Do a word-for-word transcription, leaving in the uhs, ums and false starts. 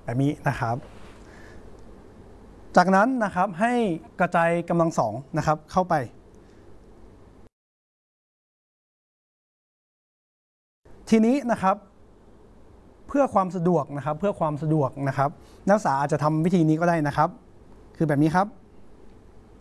แบบนี้นะครับจากนั้นนะครับให้กระจายกำลังสองนะครับเข้าไปทีนี้นะครับเพื่อความสะดวกนะครับเพื่อความสะดวกนะครับนักศึกษาอาจจะทำวิธีนี้ก็ได้นะครับคือแบบนี้ครับ